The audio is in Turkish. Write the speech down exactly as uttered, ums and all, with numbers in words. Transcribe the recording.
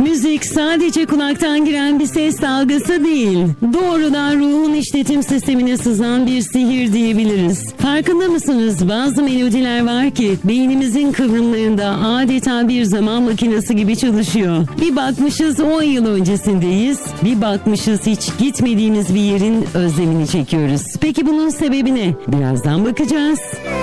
Müzik sadece kulaktan giren bir ses dalgası değil, doğrudan ruhun işletim sistemine sızan bir sihir diyebiliriz. Farkında mısınız? Bazı melodiler var ki beynimizin kıvrımlarında adeta bir zaman makinesi gibi çalışıyor. Bir bakmışız on yıl öncesindeyiz, bir bakmışız hiç gitmediğimiz bir yerin özlemini çekiyoruz. Peki bunun sebebi ne? Birazdan bakacağız.